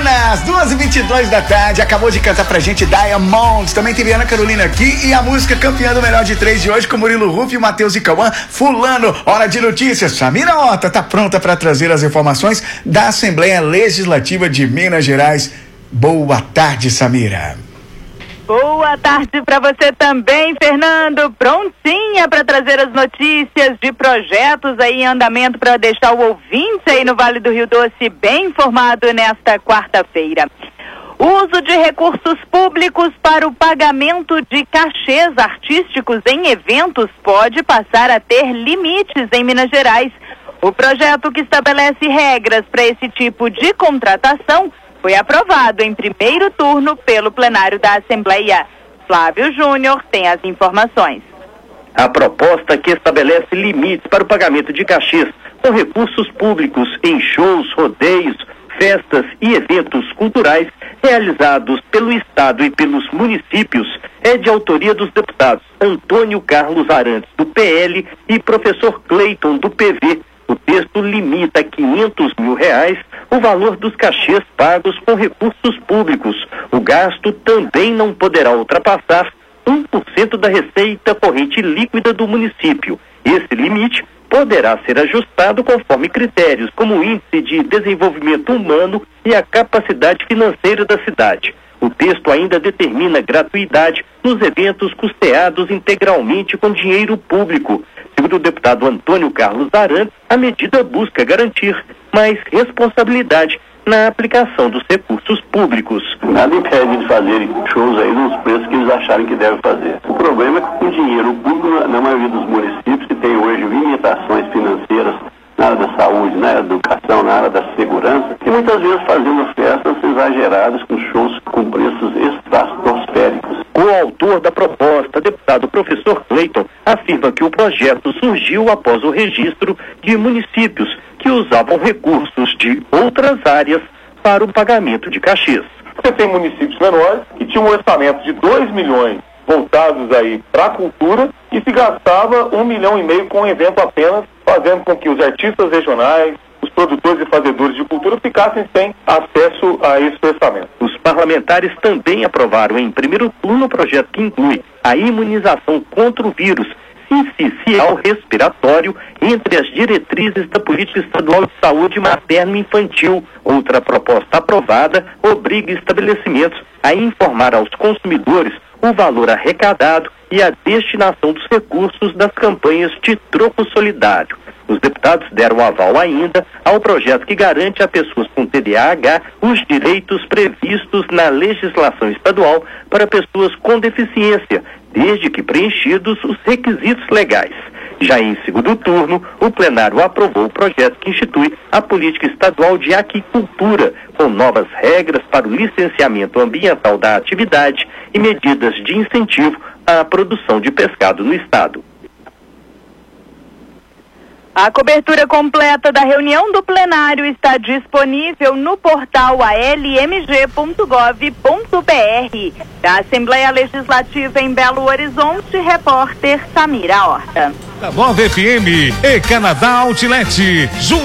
Bananas, 2h22 da tarde, acabou de cantar pra gente Diamond, também teve Ana Carolina aqui e a música campeã do Melhor de 3 de hoje com Murilo Rufo, Matheus e Cauã, Fulano. Hora de notícias, Samira Horta tá pronta para trazer as informações da Assembleia Legislativa de Minas Gerais. Boa tarde, Samira. Boa tarde para você também, Fernando. Prontinha para trazer as notícias de projetos aí em andamento para deixar o ouvinte aí no Vale do Rio Doce bem informado nesta quarta-feira. O uso de recursos públicos para o pagamento de cachês artísticos em eventos pode passar a ter limites em Minas Gerais. O projeto que estabelece regras para esse tipo de contratação foi aprovado em primeiro turno pelo plenário da Assembleia. Flávio Júnior tem as informações. A proposta que estabelece limites para o pagamento de cachês com recursos públicos em shows, rodeios, festas e eventos culturais realizados pelo Estado e pelos municípios é de autoria dos deputados Antônio Carlos Arantes, do PL, e professor Cleiton, do PV. O texto limita a R$500 mil o valor dos cachês pagos com recursos públicos. O gasto também não poderá ultrapassar 1% da receita corrente líquida do município. Esse limite poderá ser ajustado conforme critérios como o índice de desenvolvimento humano e a capacidade financeira da cidade. O texto ainda determina gratuidade nos eventos custeados integralmente com dinheiro público. Segundo o deputado Antônio Carlos Arantes, a medida busca garantir mais responsabilidade na aplicação dos recursos públicos. Nada impede de fazerem shows aí nos preços que eles acharem que devem fazer. O problema é que com dinheiro público, na maioria dos municípios, que tem hoje limitações financeiras na área da saúde, na área da educação, na área da segurança, e muitas vezes fazendo festas exageradas com shows com preços estratosféricos. O autor da proposta, deputado professor Cleiton, afirma que o projeto surgiu após o registro de municípios que usavam recursos de outras áreas para o pagamento de cachês. Você tem municípios menores que tinham um orçamento de 2 milhões voltados aí para a cultura e se gastava 1,5 milhão com um evento apenas, fazendo com que os artistas regionais, os produtores e fazedores de cultura ficassem sem acesso a esse orçamento. Os parlamentares também aprovaram em primeiro turno o projeto que inclui a imunização contra o vírus sincicial respiratório entre as diretrizes da Política Estadual de Saúde Materno e Infantil. Outra proposta aprovada obriga estabelecimentos a informar aos consumidores o valor arrecadado e a destinação dos recursos das campanhas de troco solidário. Os deputados deram aval ainda ao projeto que garante a pessoas com TDAH os direitos previstos na legislação estadual para pessoas com deficiência, desde que preenchidos os requisitos legais. Já em segundo turno, o plenário aprovou o projeto que institui a política estadual de aquicultura, com novas regras para o licenciamento ambiental da atividade e medidas de incentivo à produção de pescado no estado. A cobertura completa da reunião do plenário está disponível no portal almg.gov.br. Da Assembleia Legislativa em Belo Horizonte, repórter Samira Horta. Da Nova FM e Canadá Outlet.